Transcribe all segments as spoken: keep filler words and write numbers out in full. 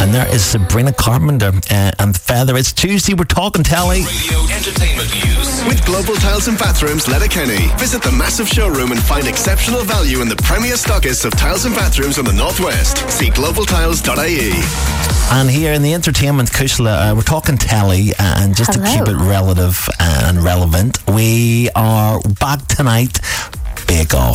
And there is Sabrina Carpenter uh, and Feather. It's Tuesday, we're talking telly. Radio Entertainment News. With Global Tiles and Bathrooms Letterkenny. Visit the massive showroom and find exceptional value in the premier stockists of tiles and bathrooms in the Northwest. See global tiles dot I E. And here in the entertainment Kushla, uh, we're talking telly, uh, and just Hello. to keep it relative and relevant, we are back tonight. Bake Off.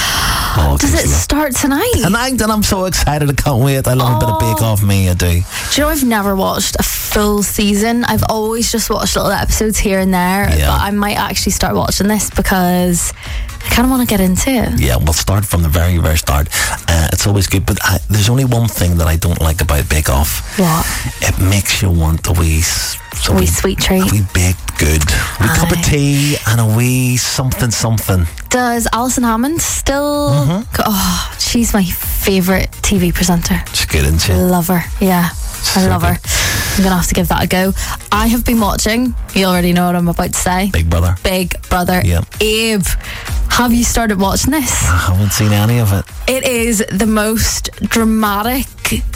Oh, Does it Kushla. start tonight? Tonight, and I'm so excited. I can't wait. I love a bit of Oh. Bake Off, me, I do. Do you know I've never watched a full season? I've always just watched little episodes here and there. Yeah. But I might actually start watching this because I kind of want to get into it. Yeah, we'll start from the very, very start. Uh, it's always good, but I, there's only one thing that I don't like about Bake Off. What? It makes you want a wee, s- A wee sweet treat. a wee baked good, a wee cup of Aye. tea, and a wee something, something. Does Alison Hammond still... Mm-hmm. Oh, she's my favourite T V presenter. It's good, isn't she? Love her. Yeah. I So love her. good. I'm going to have to give that a go. I have been watching, you already know what I'm about to say, Big Brother. Big Brother. Yeah. Abe, have you started watching this? I haven't seen any of it. It is the most dramatic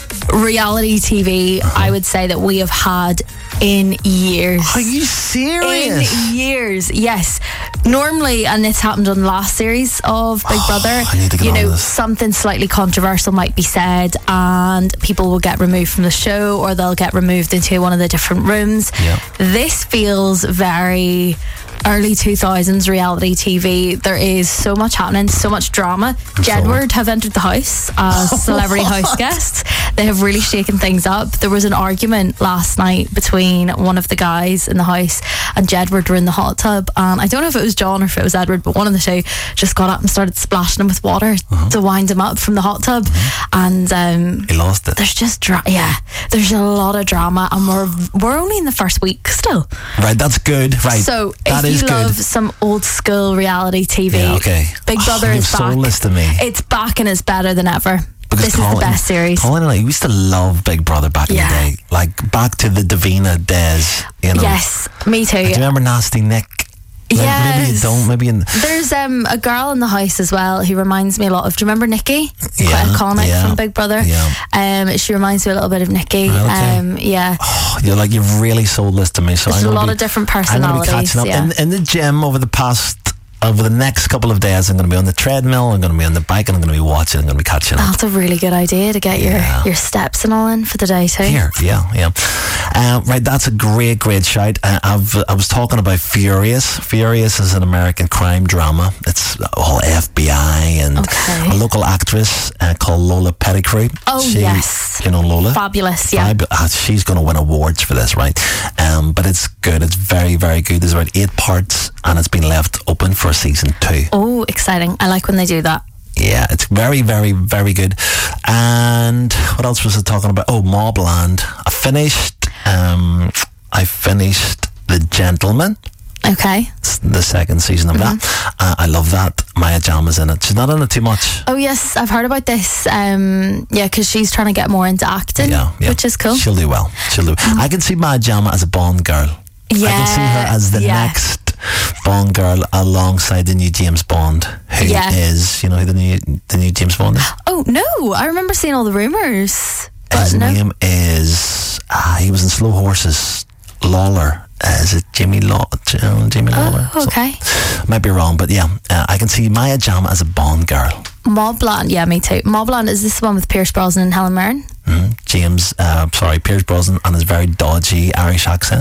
reality T V I would say that we have had in years. Are you serious? In years, yes. Normally, and this happened on the last series of Big Brother, I need to get you on know, this. something slightly controversial might be said and people will get removed from the show or they'll get removed into one of the different rooms. Yeah. This feels very early two thousands reality T V. There is so much happening, so much drama. Jedward have entered the house as celebrity house guests. They have really shaken things up. There was an argument last night between one of the guys in the house and Jedward were in the hot tub, and I don't know if it was John or if it was Edward, but one of the two just got up and started splashing him with water Uh-huh. to wind him up from the hot tub. And um, He lost it. there's just dra- yeah, there's a lot of drama, and we're we're only in the first week still. Right, that's good. Right, So that if is you good. love some old school reality T V, Yeah, okay. Big Oh, Brother you've is back. sold this to me. It's back and it's better than ever. Because this is Colin, the best series. Colin and I used to love Big Brother back Yeah. in the day. Like, back to the Davina days, you know. Yes, me too. Do you remember Nasty Nick? Maybe- Maybe you Yes. don't. Maybe in... There's um, a girl in the house as well who reminds me a lot of. Do you remember Nikki? Yeah, Quite iconic yeah, from Big Brother. yeah. Um, she reminds me a little bit of Nikki. Right, okay. Um, yeah. Oh, you're like, you've really sold this to me. So There's I'm a gonna lot be, of different I'm going to be personalities, catching up. yeah. In, in the gym over the past... Over the next couple of days, I'm going to be on the treadmill, I'm going to be on the bike, and I'm going to be watching, I'm going to be catching up. That's a really good idea to get your, Yeah. your steps and all in for the day too. Here, yeah, yeah. Uh, right, that's a great, great shout. Uh, I've, I was talking about Furious. Furious is an American crime drama. It's all F B I and Okay. a local actress uh, called Lola Pettigrew. Oh, yes. You know Lola? Fabulous, yeah. Fab- uh, she's going to win awards for this, right? Um, but it's good. It's very, very good. There's about eight parts, and it's been left open for season two. Oh, exciting. I like when they do that. Yeah, it's very, very, very good. And what else was I talking about? Oh, Mobland. I finished, um, I finished The Gentleman, Okay. s- the second season of Mm-hmm. that. Uh, I love that. Maya Jama's in it. She's not in it too much. Oh, yes. I've heard about this. Um, yeah, because she's trying to get more into acting, Yeah, yeah. which is cool. She'll do well. She'll do. I can see Maya Jama as a Bond girl. I can see her as the Yeah. next Bond girl alongside the new James Bond, who Yeah. is, you know who the new, the new James Bond is? Oh, no. I remember seeing all the rumours. But His no. name is, ah, he was in Slow Horses, Lawler. Uh, is it Jimmy Law? Jimmy Lawler? Oh, okay. So, might be wrong, but yeah, uh, I can see Maya Jama as a Bond girl. Mobland. Yeah, me too. Mobland, is this the one with Pierce Brosnan and Helen Mirren? Mm, James, uh, sorry, Pierce Brosnan and his very dodgy Irish accent.